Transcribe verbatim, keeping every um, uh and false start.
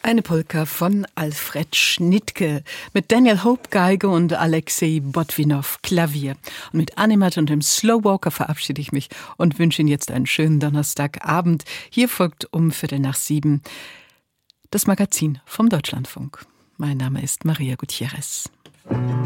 Eine Polka von Alfred Schnittke mit Daniel Hope Geige und Alexei Botwinow Klavier. Und mit Animat und dem Slowwalker verabschiede ich mich und wünsche Ihnen jetzt einen schönen Donnerstagabend. Hier folgt um Viertel nach sieben das Magazin vom Deutschlandfunk. Mein Name ist Maria Gutierrez.